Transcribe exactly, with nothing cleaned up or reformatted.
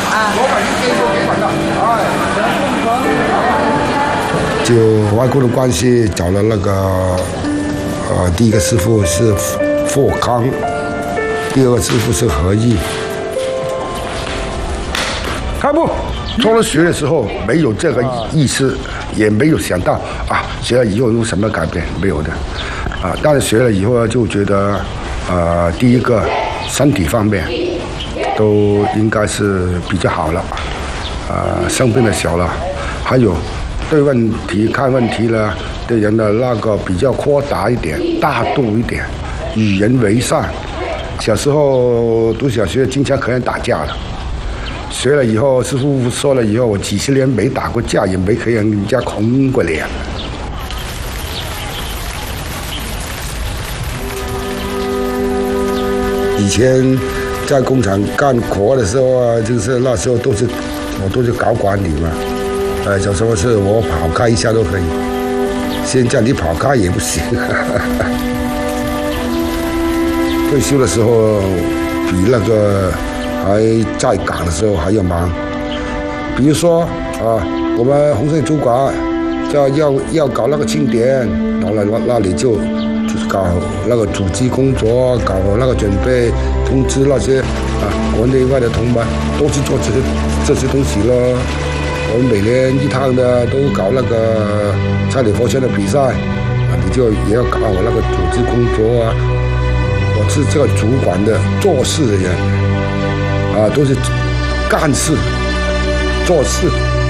就外国的关系找了那个，呃，第一个师傅是霍康，第二个师傅是何毅。开幕，初学的时候没有这个意思，也没有想到啊，学了以后有什么改变，没有的，啊，但是学了以后就觉得，呃，第一个身体方面都应该是比较好了，啊，生病的小了，还有。对问题看问题呢，对人的那个比较豁达一点，大度一点，与人为善。小时候读小学经常和人打架了，学了以后，师傅说了以后，我几十年没打过架，也没和人家红过脸。以前在工厂干活的时候啊，就是那时候都是我都是搞管理嘛。呃，有时候是我跑开一下都可以，现在你跑开也不行。退休的时候比那个还在岗的时候还要忙，比如说啊，我们红色主管要要要搞那个庆典，到了那里就就是搞那个组织工作，搞那个准备，通知那些啊国内外的同胞都去做这些这些东西咯。我们每年一趟的都搞那个差点佛圈的比赛，啊，你就也要搞好那个组织工作啊。我是这个主管的做事的人，啊，都是干事、做事。